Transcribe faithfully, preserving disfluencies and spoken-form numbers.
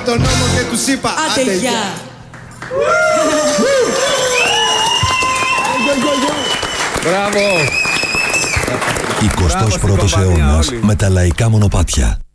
τον νόμο και τους είπα άντε γεια. Μπράβο. εικοστός πρώτος αιώνας με τα λαϊκά μονοπάτια.